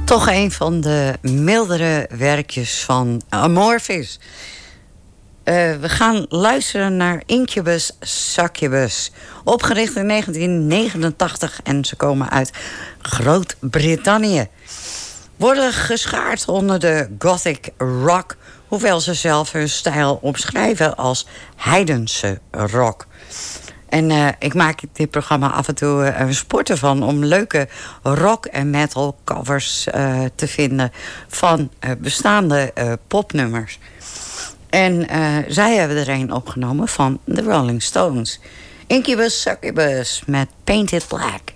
Toch een van de mildere werkjes van Amorphis. We gaan luisteren naar Incubus Succubus. Opgericht in 1989 en ze komen uit Groot-Brittannië. Worden geschaard onder de gothic rock, hoewel ze zelf hun stijl omschrijven als heidense rock. En ik maak dit programma af en toe een sport ervan om leuke rock- en metal covers te vinden van bestaande popnummers. En zij hebben er een opgenomen van de Rolling Stones. Incubus Succubus met Painted Black.